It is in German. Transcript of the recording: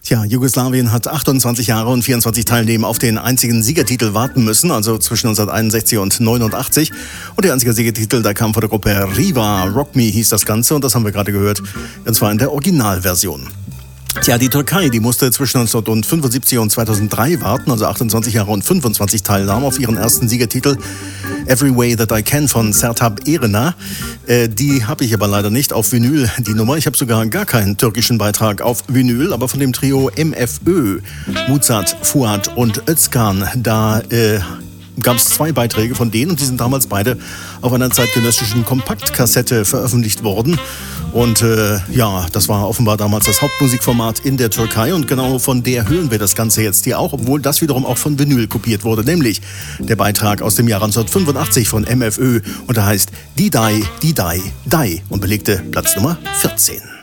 Tja, Jugoslawien hat 28 Jahre und 24 Teilnehmer auf den einzigen Siegertitel warten müssen, also zwischen 1961 und 89. Und der einzige Siegertitel, der kam von der Gruppe Riva. Rock Me hieß das Ganze und das haben wir gerade gehört, und zwar in der Originalversion. Tja, die Türkei, die musste zwischen 1975 und 2003 warten, also 28 Jahre und 25 Teilnahme auf ihren ersten Siegertitel Every Way That I Can von Sertab Erener. Die habe ich aber leider nicht auf Vinyl, die Nummer. Ich habe sogar gar keinen türkischen Beitrag auf Vinyl, aber von dem Trio MFÖ, Muzat, Fuat und Özkan, da gab es 2 Beiträge von denen und die sind damals beide auf einer zeitgenössischen Kompaktkassette veröffentlicht worden. Und ja, das war offenbar damals das Hauptmusikformat in der Türkei und genau von der hören wir das Ganze jetzt hier auch, obwohl das wiederum auch von Vinyl kopiert wurde, nämlich der Beitrag aus dem Jahr 1985 von MFÖ und der heißt Die Dai und belegte Platz Nummer 14.